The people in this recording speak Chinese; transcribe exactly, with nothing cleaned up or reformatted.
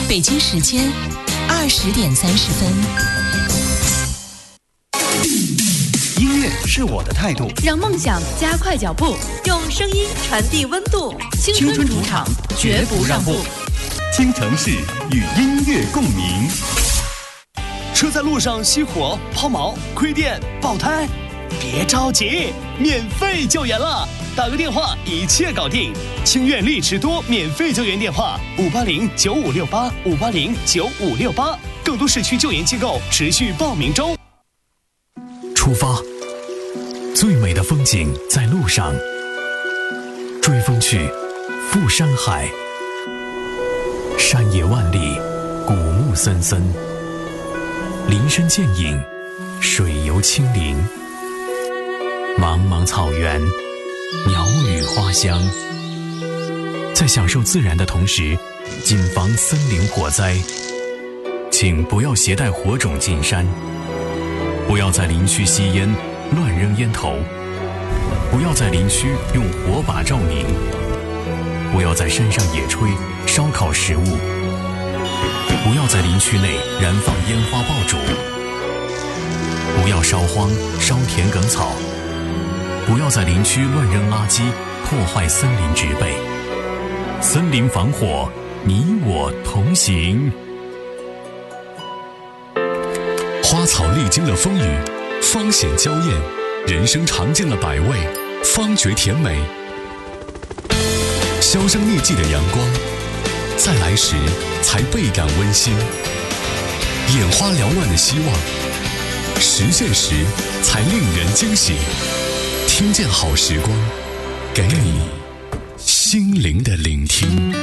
北京时间二十点三十分。 音乐是我的态度， 让梦想加快脚步，用声音传递温度。青春主场，绝不让步。 京城市与音乐共鸣。 车在路上熄火、抛锚、亏电、爆胎，别着急，免费救援了，打个电话一切搞定。清苑丽驰多免费救援电话：五八零九五六八五八零九五六八，更多市区救援机构持续报名中。 出发，最美的风景在路上，追风去，赴山海，山野万里，古木森森，林深见影，水游清灵，茫茫草原，鸟语花香。在享受自然的同时，谨防森林火灾。请不要携带火种进山，不要在林区吸烟、乱扔烟头，不要在林区用火把照明，不要在山上野炊、烧烤食物，不要在林区内燃放烟花爆竹，不要烧荒、烧田埂草，不要在林区乱扔垃圾，破坏森林植被。森林防火，你我同行。 花草历经了风雨，芳显娇艳；人生尝尽了百味，方觉甜美。销声匿迹的阳光，在来时才倍感温馨；眼花缭乱的希望，实现时才令人惊喜。听见好时光，给你心灵的聆听。